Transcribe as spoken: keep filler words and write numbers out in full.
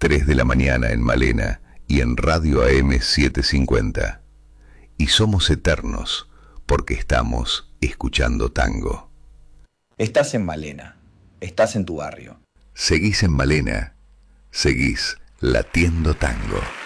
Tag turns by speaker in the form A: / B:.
A: tres de la mañana en Malena y en Radio A M setecientos cincuenta. Y somos eternos porque estamos escuchando tango.
B: Estás en Malena, estás en tu barrio.
A: Seguís en Malena, seguís latiendo tango.